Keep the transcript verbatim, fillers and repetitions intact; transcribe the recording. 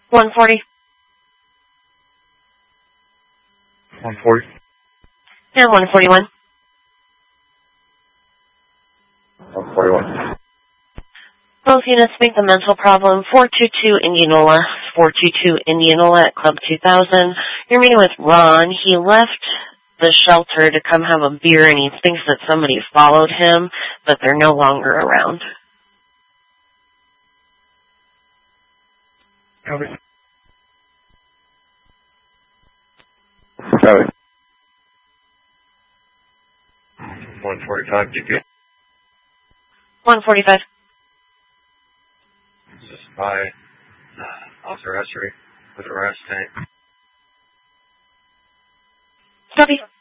one forty. one forty. And one forty-one. one forty-one. Both units make the mental problem. four two two Indianola. four two two Indianola at Club two thousand. You're meeting with Ron. He left the shelter to come have a beer, and he thinks that somebody followed him, but they're no longer around. Copy. Copy. one forty-five, G P. one forty-five. This is by uh, Officer Essery with arrest tank. Copy.